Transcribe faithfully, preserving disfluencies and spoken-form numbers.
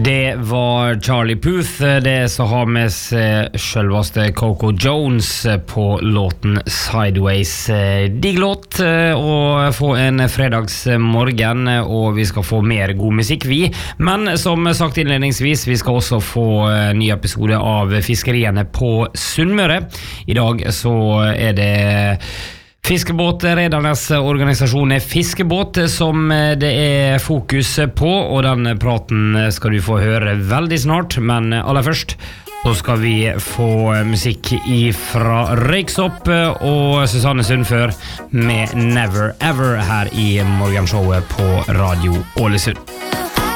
Det var Charlie Puth, det som har med seg selveste Coco Jones på låten Sideways. Digg låt å få en fredagsmorgen, og vi skal få mer god musikk vi. Men som sagt innledningsvis, vi skal også få en ny episode av Fiskeriene på Sunnmøre. I dag så er det Fiskebåtredernes organisasjon er Fiskebåt som det er fokus på, og den praten skal du få høre veldig snart, men aller først så skal vi få musikk fra Røyksopp og Susanne Sundfør med Never Ever her i morgenshowet på Radio Ålesund.